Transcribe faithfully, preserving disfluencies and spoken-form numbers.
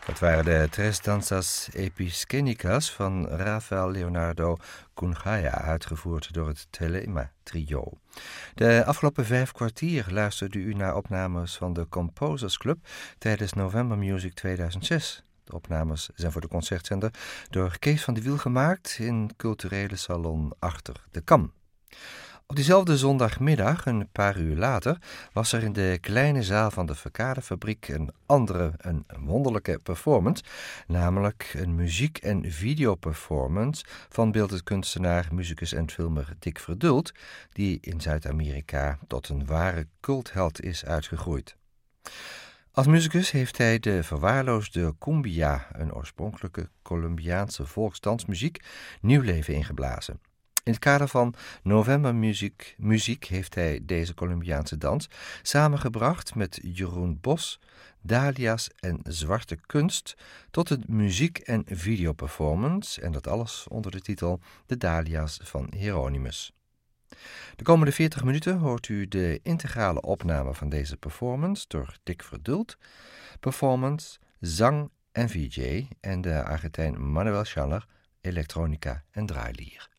Dat waren de Tres Danzas Episcenicas van Rafael Leonardo Cunha, uitgevoerd door het Telema Trio. De afgelopen vijf kwartier luisterde u naar opnames van de Composers Club tijdens November Music tweeduizend zes. De opnames zijn voor de concertzender door Kees van de Wiel gemaakt in culturele salon Achter de Kam. Op diezelfde zondagmiddag, een paar uur later, was er in de kleine zaal van de Verkadefabriek een andere, een wonderlijke performance, namelijk een muziek- en videoperformance van beeldend kunstenaar, muzikus en filmer Dick Verdult, die in Zuid-Amerika tot een ware cultheld is uitgegroeid. Als muzikus heeft hij de verwaarloosde cumbia, een oorspronkelijke Colombiaanse volksdansmuziek, nieuw leven ingeblazen. In het kader van November Muziek, muziek heeft hij deze Colombiaanse dans samengebracht met Jeroen Bos, Dalia's en Zwarte Kunst tot een muziek- en videoperformance, en dat alles onder de titel De Dalia's van Hieronymus. De komende veertig minuten hoort u de integrale opname van deze performance door Dick Verdult, performance, zang en V J en de Argentijn Manuel Schaller, elektronica en draailier.